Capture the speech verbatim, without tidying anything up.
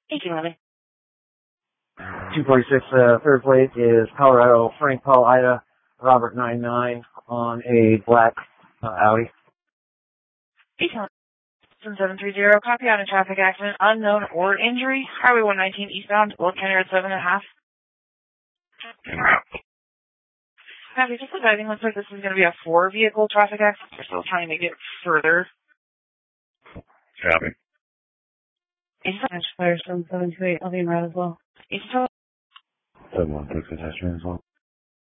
eighteen eleven. two forty-six, uh, third plate is Colorado Frank Paul Ida Robert nine nine on a black uh, Audi. eighteen eleven. seven three zero, copy on a traffic accident, unknown or injury, Highway one nineteen eastbound, Old County Road seven and a half. Copy, just advising, looks like this is going to be a four vehicle traffic accident. We're still trying to make it further. Copy. Fire seven seven two eight, I'll be in route as well. seven one six, attachment as well.